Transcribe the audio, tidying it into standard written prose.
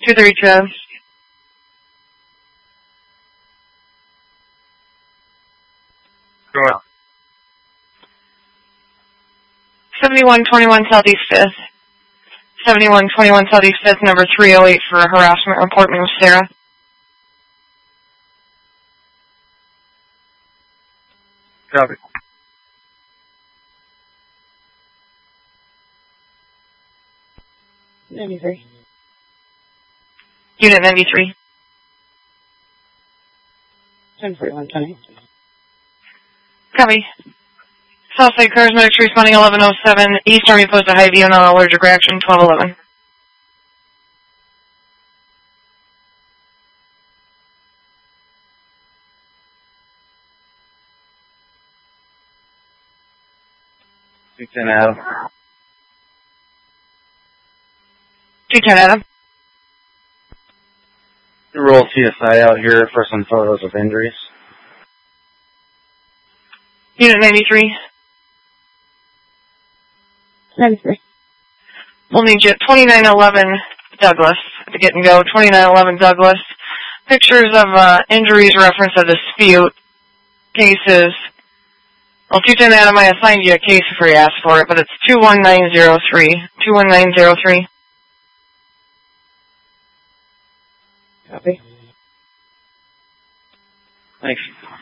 232. 7121 Southeast 5th. 7121 Southeast 5th, number 308 for a harassment report, Miss Sarah. Copy. '93. Unit 93. 1041, 20. Copy. Southside Cars Medics responding 1107. East Army Post to Hy-View and allergic reaction 1211. Adam. 210 Adam. Roll CSI out here for some photos of injuries. Unit 93. 93. We'll need you at 2911 Douglas to get and go. 2911 Douglas. Pictures of injuries reference a dispute. Cases. Well, 210 Adam, I assigned you a case before you asked for it, but it's 21903. 21903. Copy. Thanks.